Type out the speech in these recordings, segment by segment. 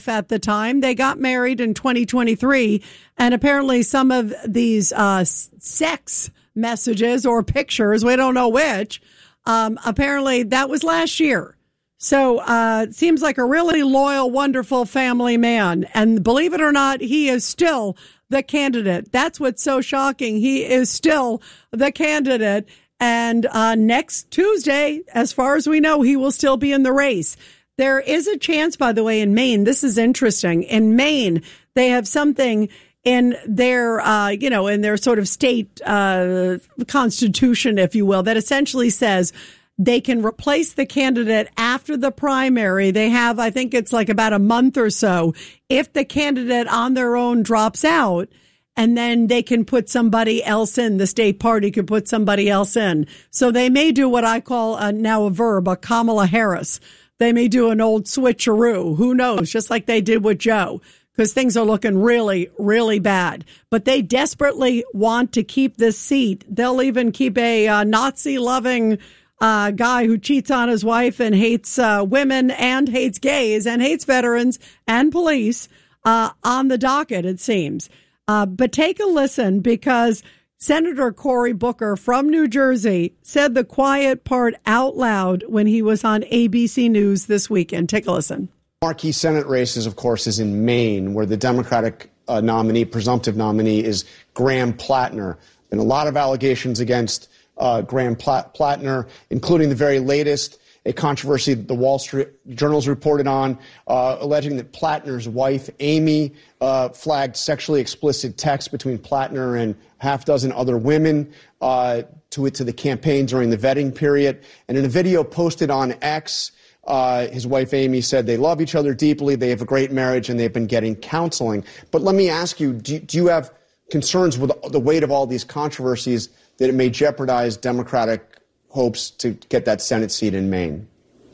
at the time. They got married in 2023, and apparently some of these sex messages or pictures, we don't know which, apparently that was last year. So it seems like a really loyal, wonderful family man. And believe it or not, he is still the candidate. That's what's so shocking. He is still the candidate. And next Tuesday, as far as we know, he will still be in the race. There is a chance, by the way, in Maine. This is interesting. In Maine, they have something in their, in their sort of state constitution, if you will, that essentially says they can replace the candidate after the primary. They have, I think it's like about a month or so, if the candidate on their own drops out, and then they can put somebody else in. The state party could put somebody else in. So they may do what I call now a verb, a Kamala Harris. They may do an old switcheroo. Who knows? Just like they did with Joe, because things are looking really, really bad. But they desperately want to keep this seat. They'll even keep a Nazi-loving guy who cheats on his wife and hates women and hates gays and hates veterans and police on the docket, it seems. But take a listen, because Senator Cory Booker from New Jersey said the quiet part out loud when he was on ABC News this weekend. Take a listen. Marquee Senate races, of course, is in Maine, where the Democratic presumptive nominee, is Graham Plattner. Been a lot of allegations against Graham Plattner, including the very latest, a controversy that the Wall Street Journal's reported on, alleging that Plattner's wife, Amy, flagged sexually explicit texts between Plattner and half dozen other women to the campaign during the vetting period. And in a video posted on X, his wife, Amy, said they love each other deeply, they have a great marriage, and they've been getting counseling. But let me ask you, do you have concerns with the weight of all these controversies that it may jeopardize Democratic hopes to get that Senate seat in Maine?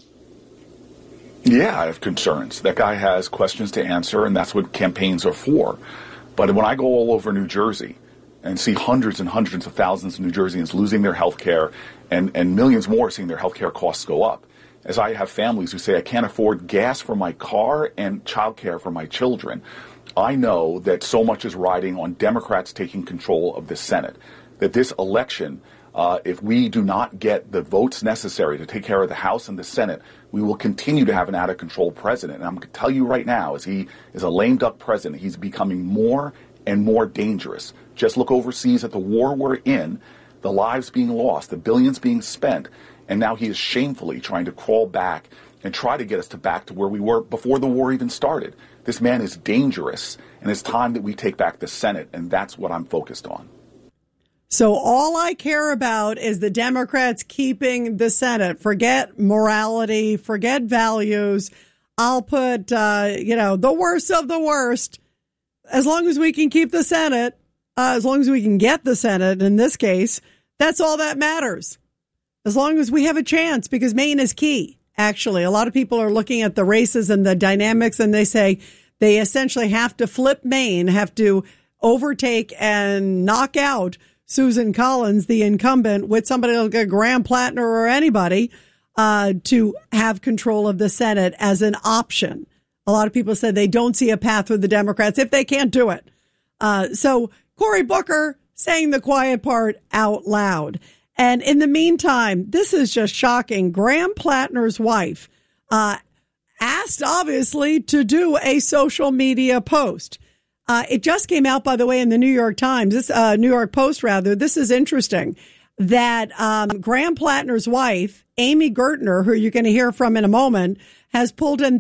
Yeah, I have concerns. That guy has questions to answer, and that's what campaigns are for. But when I go all over New Jersey and see hundreds and hundreds of thousands of New Jerseyans losing their health care and millions more seeing their health care costs go up, as I have families who say I can't afford gas for my car and childcare for my children, I know that so much is riding on Democrats taking control of the Senate, that this election, if we do not get the votes necessary to take care of the House and the Senate, we will continue to have an out-of-control president. And I'm going to tell you right now, as he is a lame duck president, he's becoming more and more dangerous. Just look overseas at the war we're in, the lives being lost, the billions being spent, and now he is shamefully trying to crawl back and try to get us back to where we were before the war even started. This man is dangerous, and it's time that we take back the Senate, and that's what I'm focused on. So all I care about is the Democrats keeping the Senate. Forget morality, forget values. I'll put, the worst of the worst. As long as we can keep the Senate, as long as we can get the Senate, in this case, that's all that matters. As long as we have a chance, because Maine is key. Actually, a lot of people are looking at the races and the dynamics, and they say they essentially have to flip Maine, have to overtake and knock out Susan Collins, the incumbent, with somebody like Graham Plattner or anybody to have control of the Senate as an option. A lot of people said they don't see a path for the Democrats if they can't do it. So Cory Booker saying the quiet part out loud. And in the meantime, this is just shocking. Graham Plattner's wife asked, obviously, to do a social media post. It just came out, by the way, in the New York Times, New York Post, rather. This is interesting, that Graham Plattner's wife, Amy Gertner, who you're going to hear from in a moment, has pulled in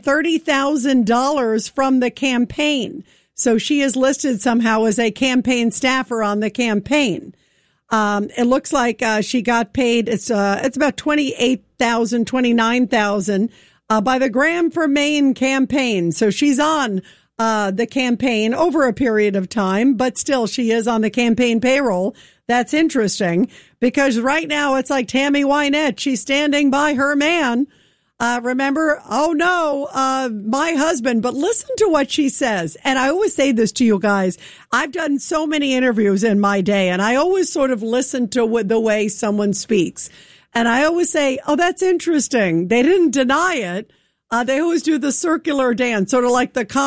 $30,000 from the campaign. So she is listed somehow as a campaign staffer on the campaign. It looks like she got paid. It's about $28,000, $29,000 by the Graham for Maine campaign. So she's on the campaign over a period of time, but still she is on the campaign payroll. That's interesting, because right now it's like Tammy Wynette. She's standing by her man. Remember, oh no, my husband, but listen to what she says. And I always say this to you guys. I've done so many interviews in my day, and I always sort of listen to the way someone speaks. And I always say, oh, that's interesting. They didn't deny it. They always do the circular dance, sort of like the